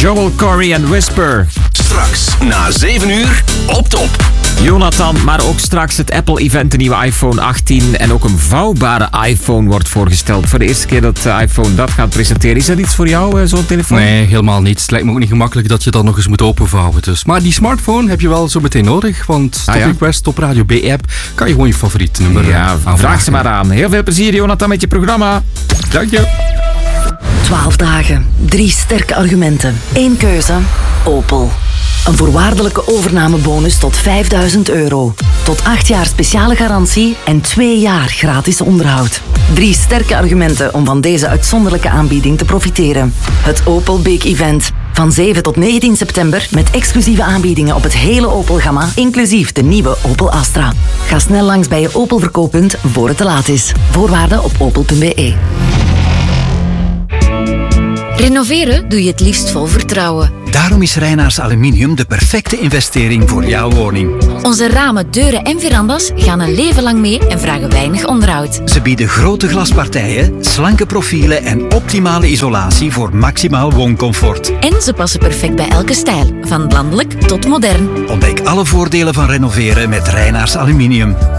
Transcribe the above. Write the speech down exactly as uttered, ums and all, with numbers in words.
Joel Corey en Whisper. Straks na zeven uur op top. Jonathan, maar ook straks het Apple-event, de nieuwe iPhone achttien. En ook een vouwbare iPhone wordt voorgesteld. Voor de eerste keer dat de iPhone dat gaat presenteren. Is dat iets voor jou, zo'n telefoon? Nee, helemaal niet. Het lijkt me ook niet gemakkelijk dat je dat nog eens moet openvouwen. Dus. Maar die smartphone heb je wel zo meteen nodig. Want Top ah, ja? Request, Top Radio B-app, kan je gewoon je favoriete nummer ja, aanvragen. Vraag ze maar aan. Heel veel plezier, Jonathan, met je programma. Dank je. twaalf dagen, drie sterke argumenten, één keuze, Opel. Een voorwaardelijke overnamebonus tot vijfduizend euro. Tot acht jaar speciale garantie en twee jaar gratis onderhoud. Drie sterke argumenten om van deze uitzonderlijke aanbieding te profiteren. Het Opel Big Event. Van zeven tot negentien september met exclusieve aanbiedingen op het hele Opel-gamma, inclusief de nieuwe Opel Astra. Ga snel langs bij je Opel verkooppunt voor het te laat is. Voorwaarden op opel punt b e. Renoveren doe je het liefst vol vertrouwen. Daarom is Reinaars Aluminium de perfecte investering voor jouw woning. Onze ramen, deuren en verandas gaan een leven lang mee en vragen weinig onderhoud. Ze bieden grote glaspartijen, slanke profielen en optimale isolatie voor maximaal wooncomfort. En ze passen perfect bij elke stijl, van landelijk tot modern. Ontdek alle voordelen van renoveren met Reinaars Aluminium.